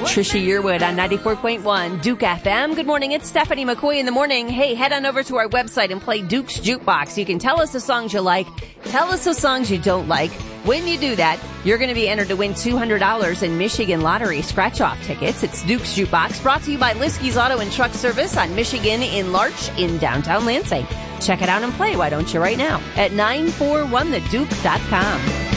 Trisha Yearwood on 94.1 Duke FM. Good morning. It's Stephanie McCoy in the morning. Hey, head on over to our website and play Duke's Jukebox. You can tell us the songs you like. Tell us the songs you don't like. When you do that, you're going to be entered to win $200 in Michigan Lottery scratch-off tickets. It's Duke's Jukebox, brought to you by Liskey's Auto and Truck Service on Michigan in Larch in downtown Lansing. Check it out and play, why don't you, right now, at 941theduke.com.